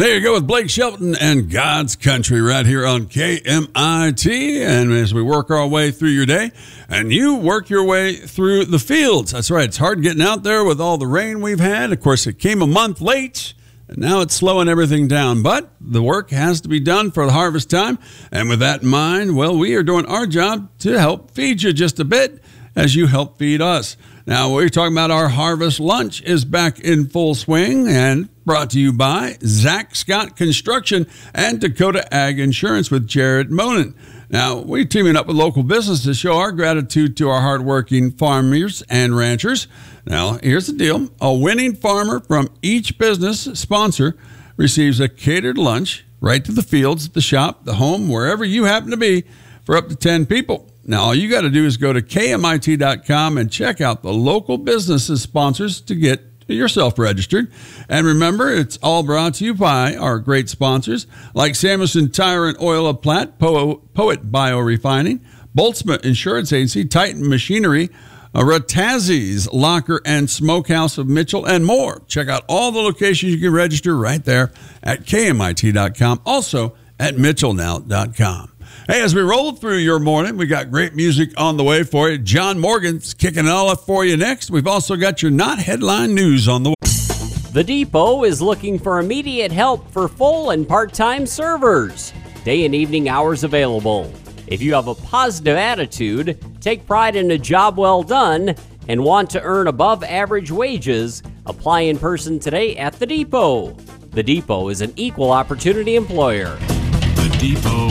There you go with Blake Shelton and God's Country right here on KMIT. And as we work our way through your day, and you work your way through the fields. That's right. It's hard getting out there with all the rain we've had. Of course, it came a month late, and now it's slowing everything down. But the work has to be done for the harvest time. And with that in mind, well, we are doing our job to help feed you just a bit as you help feed us. Now, we're talking about our harvest lunch is back in full swing and brought to you by Zach Scott Construction and Dakota Ag Insurance with Jared Monin. Now, we're teaming up with local business to show our gratitude to our hardworking farmers and ranchers. Now, here's the deal. A winning farmer from each business sponsor receives a catered lunch right to the fields, the shop, the home, wherever you happen to be for up to 10 people. Now, all you got to do is go to KMIT.com and check out the local businesses sponsors to get yourself registered. And remember, it's all brought to you by our great sponsors like Samuelson Tire and Oil of Platte, Poet Biorefining, Boltzmann Insurance Agency, Titan Machinery, Ratazzi's Locker and Smokehouse of Mitchell, and more. Check out all the locations you can register right there at KMIT.com, also at MitchellNow.com. Hey, as we roll through your morning, we got great music on the way for you. John Morgan's kicking it all up for you next. We've also got your not headline news on the way. The Depot is looking for immediate help for full and part-time servers. Day and evening hours available. If you have a positive attitude, take pride in a job well done, and want to earn above average wages, apply in person today at The Depot. The Depot is an equal opportunity employer. The Depot.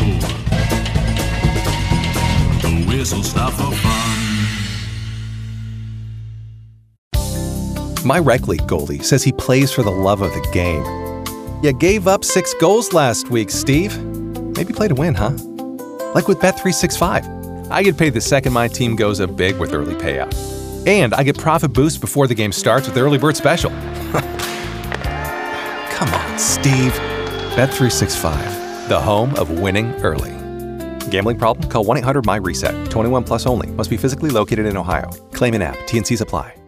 Whistle stop for fun. My rec league goalie says he plays for the love of the game. You gave up 6 goals last week, Steve. Maybe play to win, huh? Like with Bet365. I get paid the second my team goes up big with early payout. And I get profit boost before the game starts with Early Bird Special. Come on, Steve. Bet365, the home of winning early. Gambling problem? Call 1-800-MY-RESET. 21 plus only. Must be physically located in Ohio. Claim in app. T&Cs apply.